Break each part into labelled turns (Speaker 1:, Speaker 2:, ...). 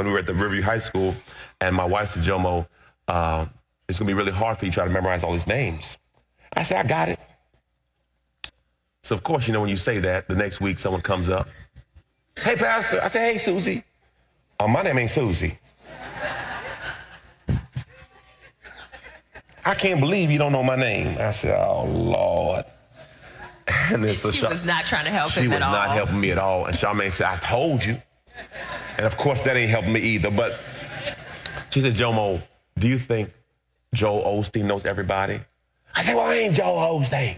Speaker 1: when we were at the Riverview High School, and my wife said, Jomo, it's going to be really hard for you to try to memorize all these names. I said, I got it. So, of course, you know, when you say that, the next week someone comes up. Hey, Pastor. I said, hey, Susie. Oh, my name ain't Susie. I can't believe you don't know my name. I said, oh, Lord. And then, so
Speaker 2: she was not trying to help him at all.
Speaker 1: She was not helping me at all. And Charmaine said, I told you. And, of course, that ain't helping me either. But she said, Jomo, do you think Joel Osteen knows everybody? I said, well, I ain't Joel Osteen.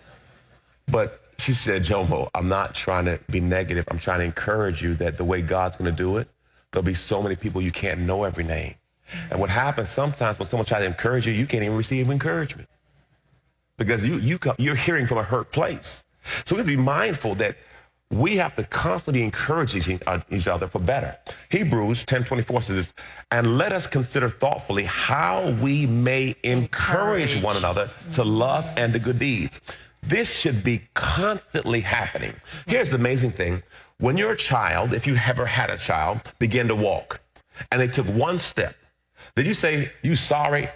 Speaker 1: But she said, Jomo, I'm not trying to be negative. I'm trying to encourage you that the way God's going to do it, there'll be so many people you can't know every name. And what happens sometimes when someone tries to encourage you, you can't even receive encouragement because you're hearing from a hurt place. So we have to be mindful that we have to constantly encourage each other for better. Hebrews 10:24 says this, and let us consider thoughtfully how we may encourage one another to love and to good deeds. This should be constantly happening. Here's the amazing thing. When you're a child, if you ever had a child, begin to walk, and they took one step, did you say, you sorry?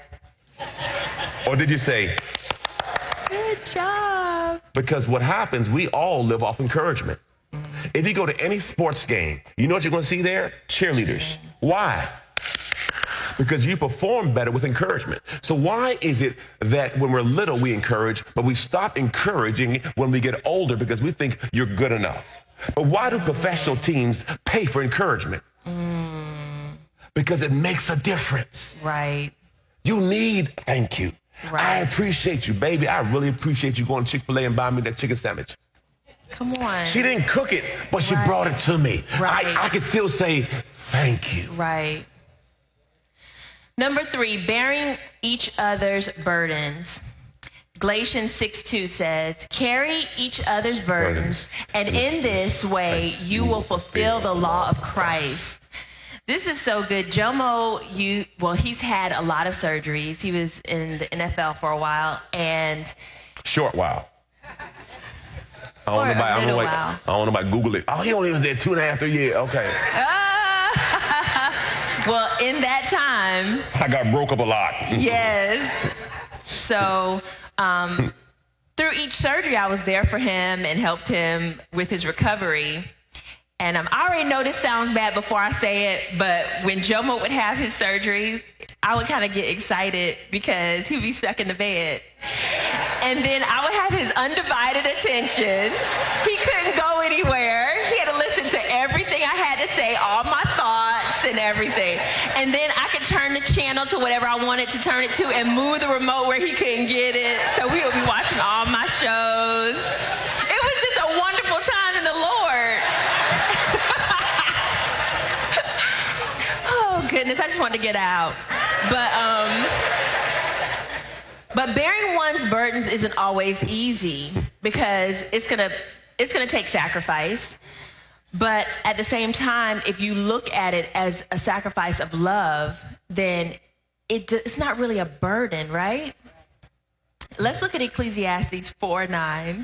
Speaker 1: Or did you say,
Speaker 2: good job?
Speaker 1: Because what happens, we all live off encouragement. If you go to any sports game, you know what you're going to see there? Cheerleaders. Why? Because you perform better with encouragement. So why is it that when we're little we encourage, but we stop encouraging when we get older because we think you're good enough? But why do professional teams pay for encouragement? Because it makes a difference.
Speaker 2: Right.
Speaker 1: You need, thank you.
Speaker 2: Right.
Speaker 1: I appreciate you, baby. I really appreciate you going to Chick-fil-A and buying me that chicken sandwich.
Speaker 2: Come on.
Speaker 1: She didn't cook it, but she brought it to me.
Speaker 2: Right.
Speaker 1: I could still say, thank you.
Speaker 2: Right. Number 3, bearing each other's burdens. Galatians 6:2 says, carry each other's burdens, and in this way you will fulfill the law of Christ. This is so good. Jomo, he's had a lot of surgeries. He was in the NFL for a while, and...
Speaker 1: Short while. I don't know about Google it. Oh, he only was there 2.5, 3 years. Okay.
Speaker 2: Well, in that time...
Speaker 1: I got broke up a lot.
Speaker 2: Yes. So, through each surgery, I was there for him and helped him with his recovery. And I already know this sounds bad before I say it, but when Jomo would have his surgeries, I would kind of get excited because he'd be stuck in the bed. And then I would have his undivided attention. He couldn't go anywhere. He had to listen to everything I had to say, all my thoughts and everything. And then I could turn the channel to whatever I wanted to turn it to and move the remote where he couldn't get it. So we would be watching all my shows. It was just a wonderful time in the Lord. Oh, goodness, I just wanted to get out. But bearing one's burdens isn't always easy because it's gonna take sacrifice. But at the same time, if you look at it as a sacrifice of love, then it's not really a burden, right? Let's look at Ecclesiastes 4:9.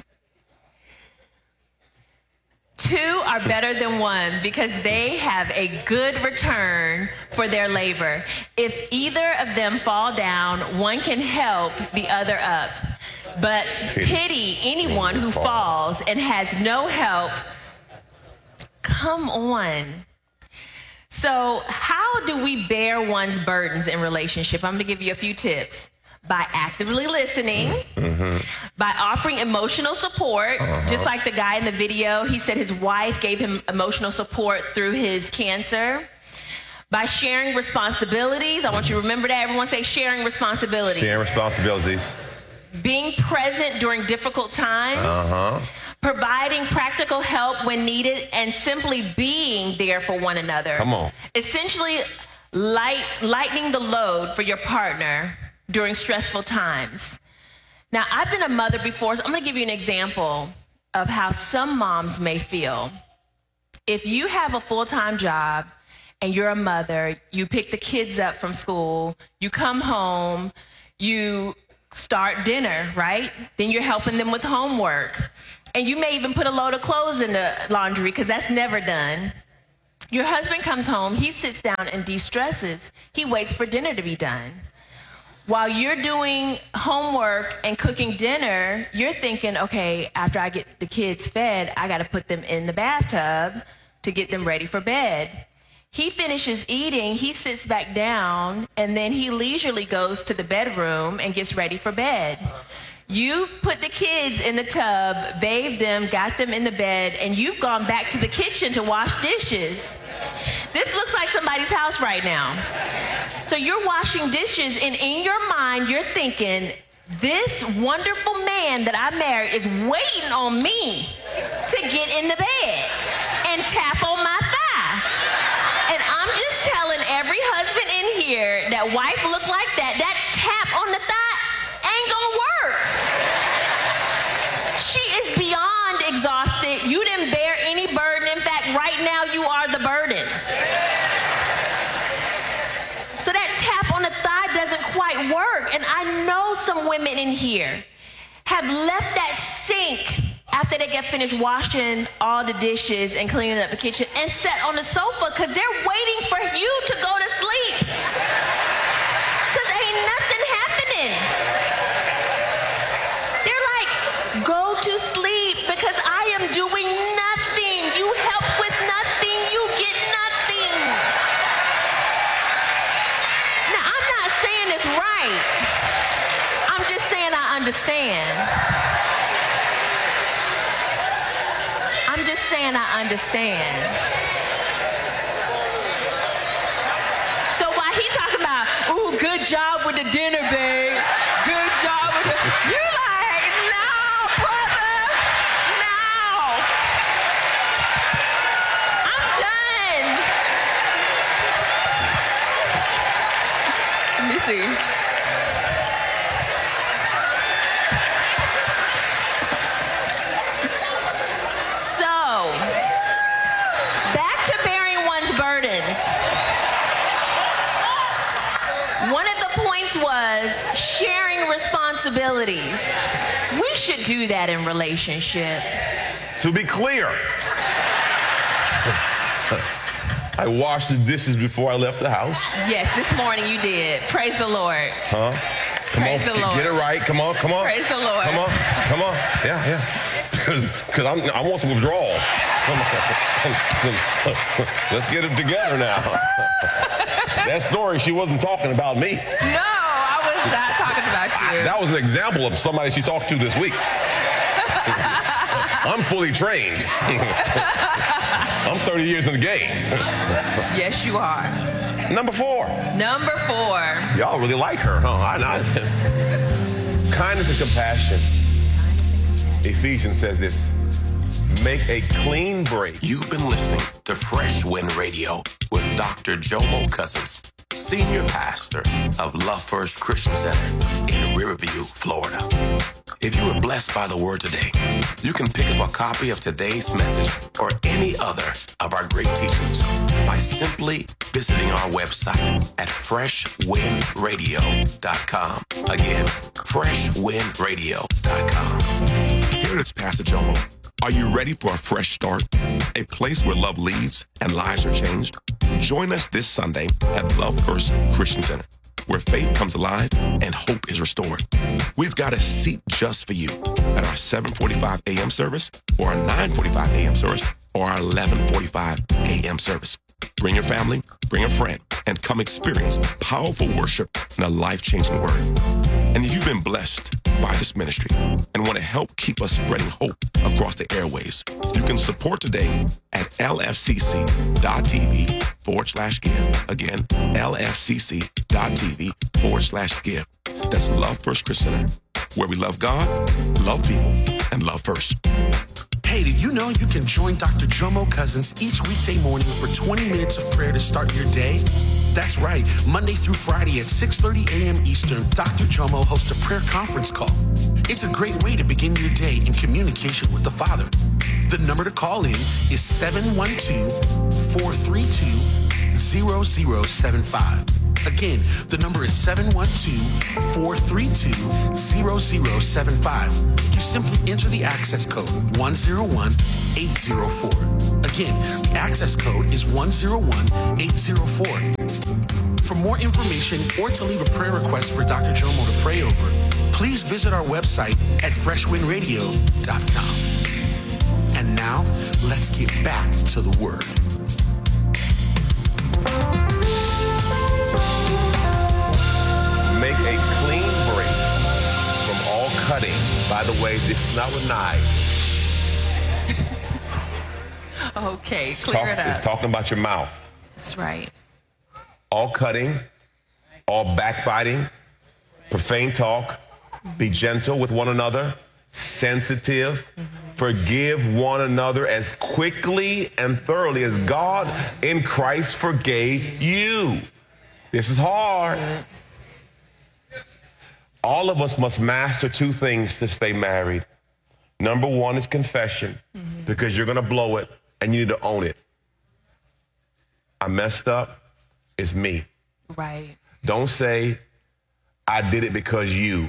Speaker 2: 2 are better than 1 because they have a good return for their labor. If either of them fall down, one can help the other up. But pity anyone who falls and has no help. Come on. So how do we bear one's burdens in relationship? I'm going to give you a few tips. By actively listening, by offering emotional support, just like the guy in the video, he said his wife gave him emotional support through his cancer. By sharing responsibilities, I want you to remember that. Everyone say sharing responsibilities.
Speaker 1: Sharing responsibilities.
Speaker 2: Being present during difficult times. Providing practical help when needed, and simply being there for one another.
Speaker 1: Come on.
Speaker 2: Essentially, lightening the load for your partner during stressful times. Now, I've been a mother before, so I'm going to give you an example of how some moms may feel. If you have a full-time job and you're a mother, you pick the kids up from school, you come home, you start dinner, right? Then you're helping them with homework. And you may even put a load of clothes in the laundry because that's never done. Your husband comes home, he sits down and de-stresses. He waits for dinner to be done. While you're doing homework and cooking dinner, you're thinking, okay, after I get the kids fed, I got to put them in the bathtub to get them ready for bed. He finishes eating, he sits back down, and then he leisurely goes to the bedroom and gets ready for bed. You've put the kids in the tub, bathed them, got them in the bed, and you've gone back to the kitchen to wash dishes. This looks like somebody's house right now. So you're washing dishes, and in your mind, you're thinking, this wonderful man that I married is waiting on me to get in the bed and tap on my thigh. And I'm just telling every husband in here that wife look like that tap on the thigh ain't gonna work. She is beyond exhausted. You didn't bear any burden. In fact, right now you are the burden. So that tap on the thigh doesn't quite work. And I know some women in here have left that sink after they get finished washing all the dishes and cleaning up the kitchen and sat on the sofa because they're waiting for you to go to sleep. Because ain't nothing happening. They're like, go to sleep because I am doing nothing. You help with nothing. You get nothing. Now, I'm not saying it's right. I'm just saying I understand. I'm just saying I understand. So while he talking about, ooh, good job with the dinner, babe. Good job with the... You're like, no, brother. No. I'm done. Let me see. One of the points was sharing responsibilities. We should do that in relationship.
Speaker 1: To be clear, I washed the dishes before I left the house.
Speaker 2: Yes, this morning you did. Praise the Lord.
Speaker 1: Huh? Come
Speaker 2: Praise
Speaker 1: on,
Speaker 2: the Lord.
Speaker 1: get it right. Come on.
Speaker 2: Praise the Lord.
Speaker 1: Come on. Yeah. Because I want some withdrawals. Come on. Let's get it together now. That story, she wasn't talking about me.
Speaker 2: No, I was not talking about you.
Speaker 1: That was an example of somebody she talked to this week. I'm fully trained. I'm 30 years in the game.
Speaker 2: Yes, you are.
Speaker 1: Number 4. Y'all really like her, huh? Kindness and compassion. Ephesians says this. Make a clean break.
Speaker 3: You've been listening to Fresh Wind Radio with Dr. Jomo Cousins, Senior Pastor of Love First Christian Center in Riverview, Florida. If you were blessed by the word today, you can pick up a copy of today's message or any other of our great teachings by simply visiting our website at freshwindradio.com. Again, freshwindradio.com. Here is Pastor Jomo. Are you ready for a fresh start? A place where love leads and lives are changed? Join us this Sunday at Love First Christian Center, where faith comes alive and hope is restored. We've got a seat just for you at our 7:45 a.m. service or our 9:45 a.m. service or our 11:45 a.m. service. Bring your family, bring a friend, and come experience powerful worship and a life-changing word. And if you've been blessed by this ministry and want to help keep us spreading hope across the airways, you can support today at lfcc.tv/give. Again, lfcc.tv/give. That's Love First Christian Center, where we love God, love people, and love first.
Speaker 4: Hey, did you know you can join Dr. Jomo Cousins each weekday morning for 20 minutes of prayer to start your day? That's right. Monday through Friday at 6:30 a.m. Eastern, Dr. Jomo hosts a prayer conference call. It's a great way to begin your day in communication with the The number to call in is 712-432-0201. 712-432-0075. Again, the number is 712-432-0075. You simply enter the access code 101804. Again, the access code is 101804. For more information or to leave a prayer request for Dr. Jomo to pray over, please visit our website at freshwindradio.com. And now, let's get back to the Word.
Speaker 1: Make a clean break from all cutting. By the way, this is not with knives.
Speaker 2: Okay, clear it up.
Speaker 1: It's talking about your mouth.
Speaker 2: That's right.
Speaker 1: All cutting, all backbiting, profane talk. Be gentle with one another, sensitive. Forgive one another as quickly and thoroughly as God in Christ forgave you. This is hard. All of us must master two things to stay married. Number one is confession, because you're going to blow it and you need to own it. I messed up. It's me.
Speaker 2: Right.
Speaker 1: Don't say, I did it because you.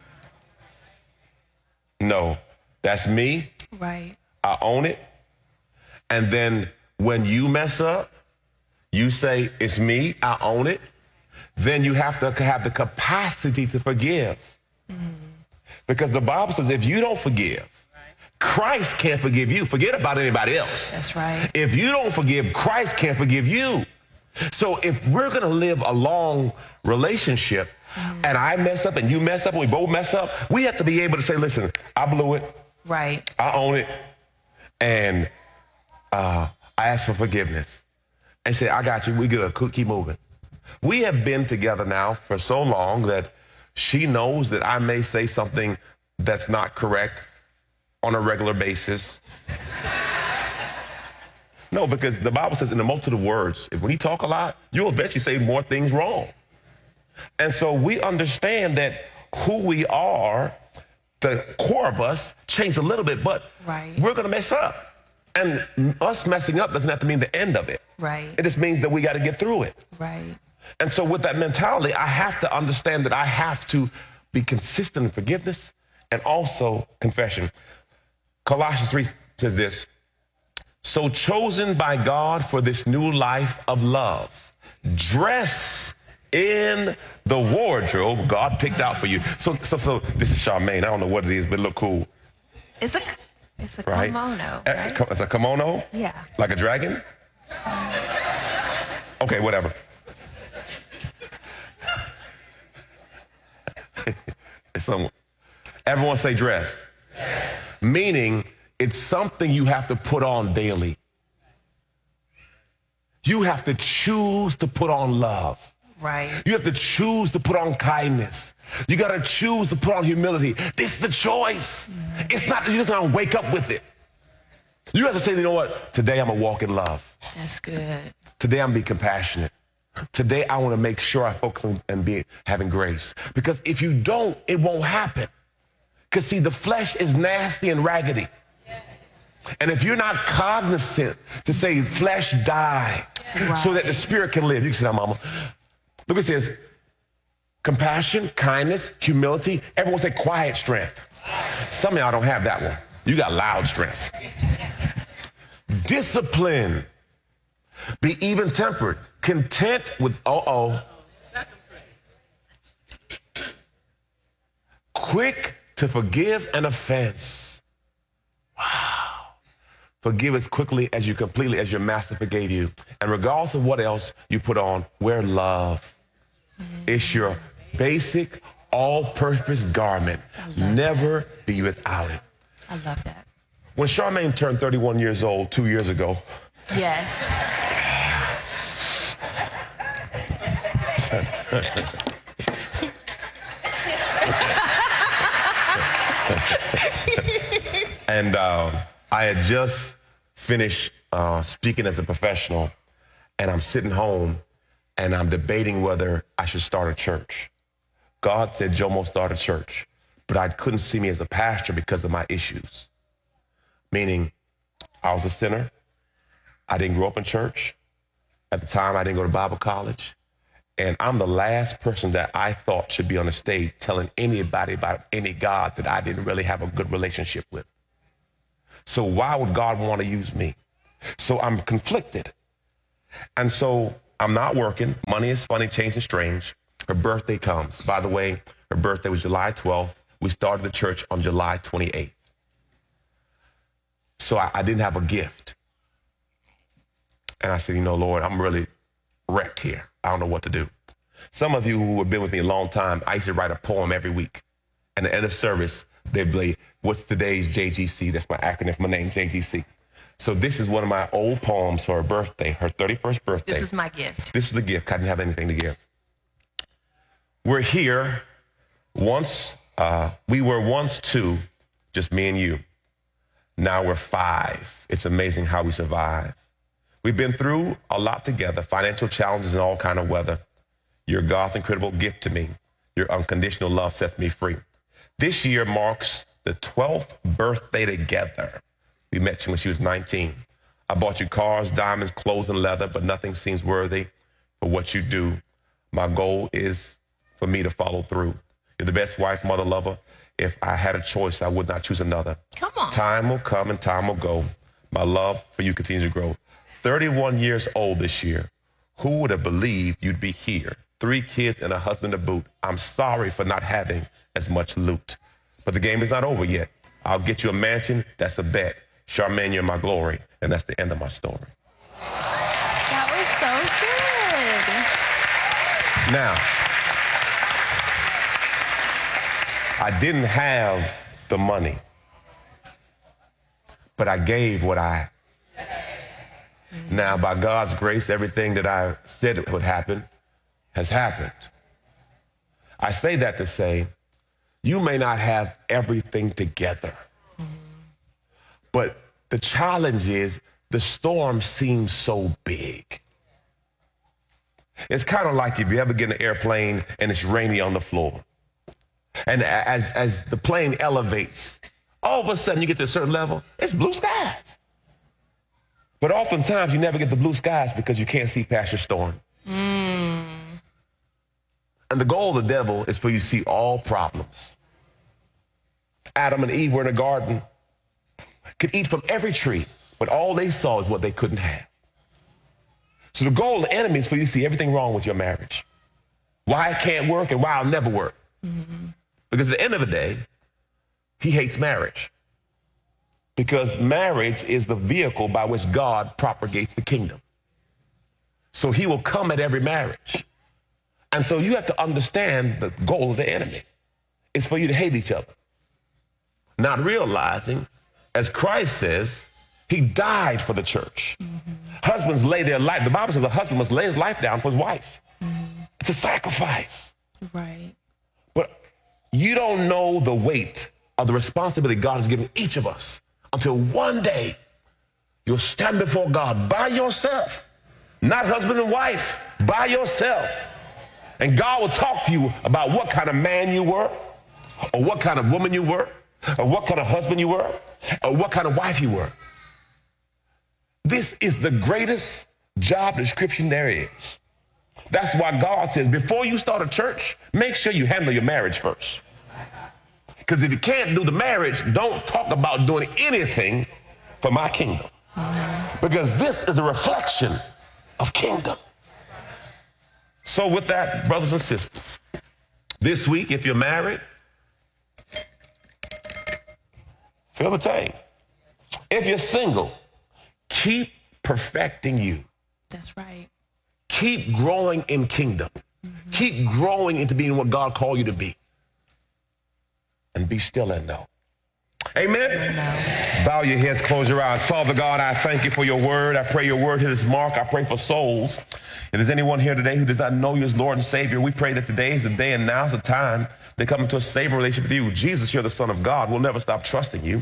Speaker 1: No, that's me.
Speaker 2: Right.
Speaker 1: I own it. And then when you mess up, you say, it's me, I own it. Then you have to have the capacity to forgive. Because the Bible says if you don't forgive, Christ can't forgive you. Forget about anybody else.
Speaker 2: That's right.
Speaker 1: If you don't forgive, Christ can't forgive you. So if we're going to live a long relationship and I mess up and you mess up and we both mess up, we have to be able to say, listen, I blew it.
Speaker 2: Right.
Speaker 1: I own it. And I ask for forgiveness. And say, I got you. We good. Keep moving. We have been together now for so long that she knows that I may say something that's not correct on a regular basis. No, because the Bible says in the multitude of words, when you talk a lot, you'll eventually say more things wrong. And so we understand that who we are, the core of us, changed a little bit, but we're going to mess up. And us messing up doesn't have to mean the end of it.
Speaker 2: Right.
Speaker 1: It just means that we got to get through it.
Speaker 2: Right.
Speaker 1: And so with that mentality, I have to understand that I have to be consistent in forgiveness and also confession. Colossians 3 says this, so chosen by God for this new life of love, dress in the wardrobe God picked out for you. So this is Charmaine. I don't know what it is, but it look cool.
Speaker 2: It's a
Speaker 1: right?
Speaker 2: kimono, right?
Speaker 1: It's a kimono?
Speaker 2: Yeah.
Speaker 1: Like a dragon? Okay, whatever. Everyone say dress. Meaning it's something you have to put on daily. You have to choose to put on love.
Speaker 2: Right.
Speaker 1: You have to choose to put on kindness. You got to choose to put on humility. This is the choice. It's not that you just going to wake up with it. You have to say, you know what? Today I'm going to walk in love.
Speaker 2: That's good.
Speaker 1: Today I'm going to be compassionate. Today I want to make sure I focus on and be having grace. Because if you don't, it won't happen. Because see, the flesh is nasty and raggedy. And if you're not cognizant to say flesh die so that the spirit can live. You can say that, mama. Look, it says compassion, kindness, humility. Everyone say quiet strength. Some of y'all don't have that one. You got loud strength. Discipline. Be even tempered. Content with, quick to forgive an offense. Wow. Forgive as quickly as you completely as your master forgave you. And regardless of what else you put on, wear love. It's your basic, all-purpose garment. Never be without it.
Speaker 2: I love that.
Speaker 1: When Charmaine turned 31 years old 2 years ago.
Speaker 2: Yes. And I had just finished speaking as a professional, and I'm sitting home, and I'm debating whether I should start a church. God said, Jomo, start a church. But I couldn't see me as a pastor because of my issues. Meaning, I was a sinner. I didn't grow up in church.
Speaker 1: At the time, I didn't go to Bible college. And I'm the last person that I thought should be on the stage telling anybody about any God that I didn't really have a good relationship with. So why would God want to use me? So I'm conflicted. And so I'm not working. Money is funny, change is strange. Her birthday comes. By the way, her birthday was July 12th. We started the church on July 28th. So I didn't have a gift. And I said, Lord, I'm really wrecked here. I don't know what to do. Some of you who have been with me a long time, I used to write a poem every week. And at the end of service, they'd be, what's today's JGC? That's my acronym for my name, JGC. So this is one of my old poems for her birthday, her 31st birthday.
Speaker 2: This is my gift.
Speaker 1: This is the gift. I didn't have anything to give. We're here once. We were once two, just me and you. Now we're five. It's amazing how we survive. We've been through a lot together, financial challenges and all kind of weather. You're God's incredible gift to me. Your unconditional love sets me free. This year marks the 12th birthday together. We met when she was 19. I bought you cars, diamonds, clothes, and leather, but nothing seems worthy for what you do. My goal is for me to follow through. You're the best wife, mother, lover. If I had a choice, I would not choose another.
Speaker 2: Come on.
Speaker 1: Time will come and time will go. My love for you continues to grow. 31 years old this year. Who would have believed you'd be here? 3 kids and a husband to boot. I'm sorry for not having as much loot. But the game is not over yet. I'll get you a mansion. That's a bet. Charmaine, you're my glory. And that's the end of my story.
Speaker 2: That was so good.
Speaker 1: Now, I didn't have the money, but I gave what I. Now, by God's grace, everything that I said would happen has happened. I say that to say, you may not have everything together, but the challenge is the storm seems so big. It's kind of like if you ever get in an airplane and it's rainy on the floor. And as the plane elevates, all of a sudden you get to a certain level, it's blue skies. But oftentimes you never get the blue skies because you can't see past your storm. And the goal of the devil is for you to see all problems. Adam and Eve were in a garden, could eat from every tree, but all they saw is what they couldn't have. So the goal of the enemy is for you to see everything wrong with your marriage. Why it can't work and why it'll never work. Because at the end of the day, he hates marriage. Because marriage is the vehicle by which God propagates the kingdom. So he will come at every marriage. And so you have to understand the goal of the enemy is for you to hate each other. Not realizing, as Christ says, he died for the church. Husbands lay their life. The Bible says a husband must lay his life down for his wife. It's a sacrifice.
Speaker 2: Right.
Speaker 1: But you don't know the weight of the responsibility God has given each of us until one day you'll stand before God by yourself, not husband and wife, by yourself. And God will talk to you about what kind of man you were, or what kind of woman you were, or what kind of husband you were, or what kind of wife you were. This is the greatest job description there is. That's why God says, before you start a church, make sure you handle your marriage first. Because if you can't do the marriage, don't talk about doing anything for my kingdom. Because this is a reflection of kingdom. So with that, brothers and sisters, this week, if you're married, feel the same. If you're single, keep perfecting you.
Speaker 2: That's right.
Speaker 1: Keep growing in kingdom. Keep growing into being what God called you to be. And be still and know. Amen? Bow your heads, close your eyes. Father God, I thank you for your word. I pray your word hit its mark. I pray for souls. If there's anyone here today who does not know you as Lord and Savior, we pray that today is the day and now's the time they come into a saving relationship with you. Jesus, you're the Son of God. We'll never stop trusting you.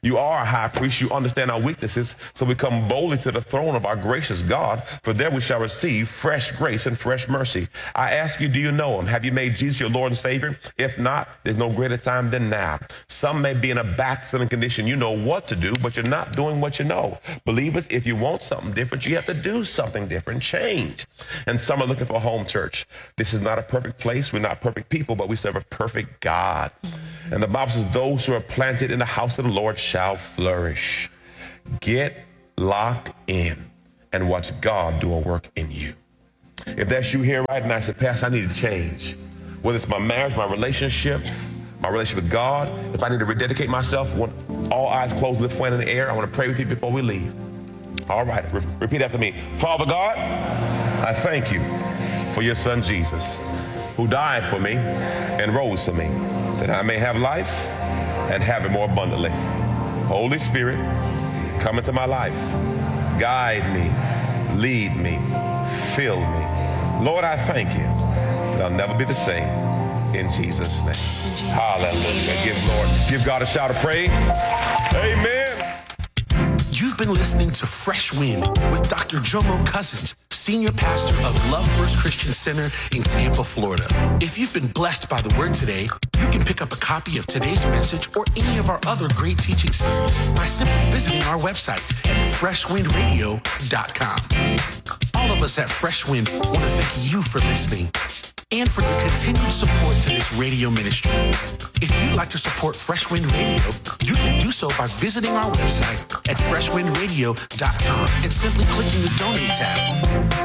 Speaker 1: You are a high priest. You understand our weaknesses. So we come boldly to the throne of our gracious God, for there we shall receive fresh grace and fresh mercy. I ask you, do you know him? Have you made Jesus your Lord and Savior? If not, there's no greater time than now. Some may be in a backslidden condition. You know what to do, but you're not doing what you know. Believers, if you want something different, you have to do something different, change. And some are looking for a home church. This is not a perfect place. We're not perfect people, but we serve a perfect God. And the Bible says those who are planted in the house of the Lord shall flourish. Get locked in and watch God do a work in you. If that's you here right now, I said, Pastor, I need to change. Whether it's my marriage, my relationship with God, if I need to rededicate myself, want all eyes closed, lift one in the air, I want to pray with you before we leave. All right, repeat after me. Father God, I thank you for your son Jesus, who died for me and rose for me, that I may have life and have it more abundantly. Holy Spirit, come into my life. Guide me, lead me, fill me. Lord, I thank you that I'll never be the same. In Jesus' name. Hallelujah. Give God a shout of praise. Amen.
Speaker 4: You've been listening to Fresh Wind with Dr. Jomo Cousins, Senior Pastor of Love First Christian Center in Tampa, Florida. If you've been blessed by the word today, you can pick up a copy of today's message or any of our other great teaching series by simply visiting our website at freshwindradio.com. All of us at Fresh Wind want to thank you for listening and for your continued support to this radio ministry. If you'd like to support Fresh Wind Radio, you can do so by visiting our website at freshwindradio.com and simply clicking the Donate tab.